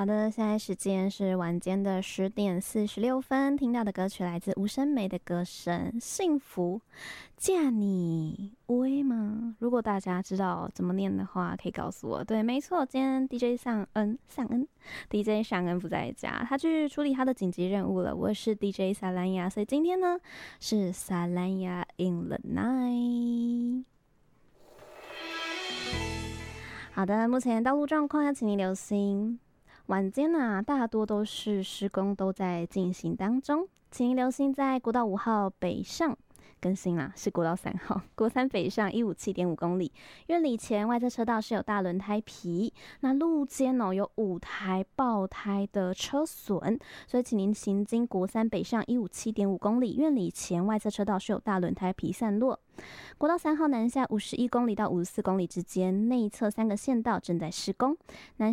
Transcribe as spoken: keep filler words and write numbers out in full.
好的，现在时间是晚间的十点四十六分，听到的歌曲来自吴声梅的歌声《幸福嫁你威》吗？如果大家知道怎么念的话，可以告诉我。对，没错，今天 D J 尚恩尚恩 D J 尚恩不在家，他去处理他的紧急任务了。我是 D J 萨兰雅，所以今天呢是萨兰雅 in the night。好的，目前道路状况要请您留心。晚间啊，大多都是施工都在进行当中，请您留心在国道五号北上更新啦，是国道三号，国三北上一五七点五公里，院里前外侧车道是有大轮胎皮，那路肩哦有五台爆胎的车损，所以请您行经国三北上一五七点五公里，院里前外侧车道是有大轮胎皮散落。国道三号南下五十一公里到五十四公里之间，内侧三个线道正在施工，南